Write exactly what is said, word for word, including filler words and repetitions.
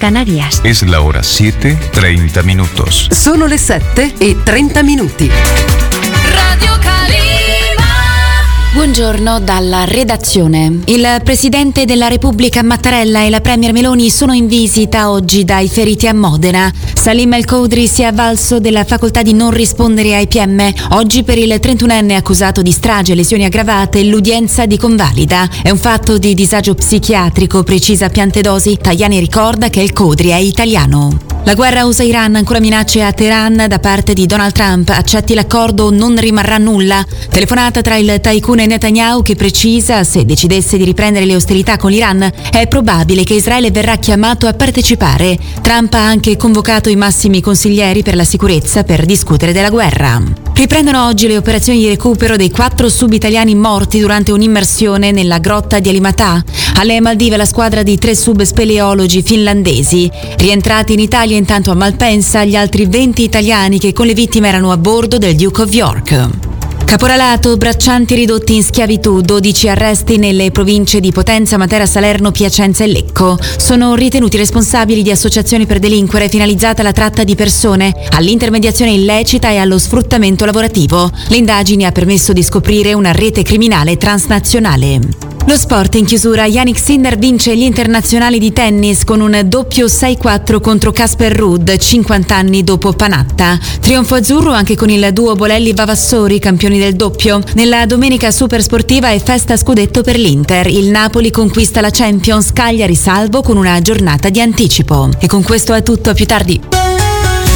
Canarias. Es la hora siete, treinta minutos. Sono le sette e trenta minuti. Radio Calima. Buongiorno dalla redazione. Il Presidente della Repubblica Mattarella e la Premier Meloni sono in visita oggi dai feriti a Modena. Salim El Khodri si è avvalso della facoltà di non rispondere ai P M. Oggi per il trentunenne accusato di strage e lesioni aggravate l'udienza di convalida. È un fatto di disagio psichiatrico, precisa Piantedosi. Tajani ricorda che El Khodri è italiano. La guerra U S A-Iran, ancora minacce a Teheran da parte di Donald Trump. Accetti l'accordo o non rimarrà nulla. Telefonata tra il tycoon e Netanyahu che precisa se decidesse di riprendere le ostilità con l'Iran è probabile che Israele verrà chiamato a partecipare. Trump ha anche convocato i massimi consiglieri per la sicurezza per discutere della guerra. Riprendono oggi le operazioni di recupero dei quattro sub-italiani morti durante un'immersione nella grotta di Alimatà. Alle Maldive la squadra di tre sub-speleologi finlandesi. Rientrati in Italia intanto a Malpensa gli altri venti italiani che con le vittime erano a bordo del Duke of York. Caporalato, braccianti ridotti in schiavitù, dodici arresti nelle province di Potenza, Matera, Salerno, Piacenza e Lecco. Sono ritenuti responsabili di associazioni per delinquere finalizzate alla tratta di persone, all'intermediazione illecita e allo sfruttamento lavorativo. Le indagini ha permesso di scoprire una rete criminale transnazionale. Lo sport in chiusura, Jannik Sinner vince gli internazionali di tennis con un doppio sei quattro contro Casper Ruud, cinquanta anni dopo Panatta. Trionfo azzurro anche con il duo Bolelli-Vavassori, campioni del doppio. Nella domenica super sportiva è festa scudetto per l'Inter. Il Napoli conquista la Champions, Cagliari salvo con una giornata di anticipo. E con questo è tutto, a più tardi.